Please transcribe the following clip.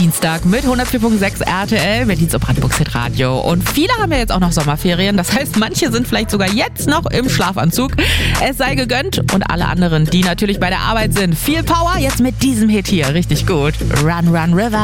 Dienstag mit 104.6 RTL, Berlins und Brandenburgs Hitradio. Und viele haben ja jetzt auch noch Sommerferien. Das heißt, manche sind vielleicht sogar jetzt noch im Schlafanzug. Es sei gegönnt. Und alle anderen, die natürlich bei der Arbeit sind, viel Power jetzt mit diesem Hit hier. Richtig gut. Run, Run, River.